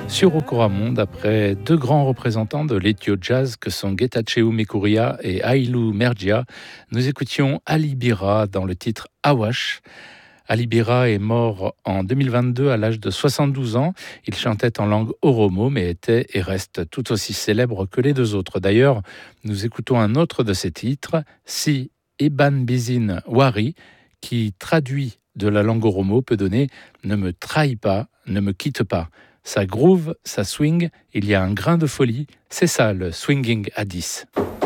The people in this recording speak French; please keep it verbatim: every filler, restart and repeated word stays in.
Sur Okoramonde, après deux grands représentants de l'ethio jazz que sont Getachew Mekuria et Aïlou Mergia, nous écoutions Ali Bira dans le titre Awash. Ali Bira est mort en deux mille vingt-deux à l'âge de soixante-douze ans. Il chantait en langue oromo, mais était et reste tout aussi célèbre que les deux autres. D'ailleurs, nous écoutons un autre de ses titres, Si Eban Bizin Wari, qui traduit de la langue oromo peut donner « Ne me trahis pas, ne me quitte pas ». Ça groove, ça swing, il y a un grain de folie, c'est ça le swinging à dix.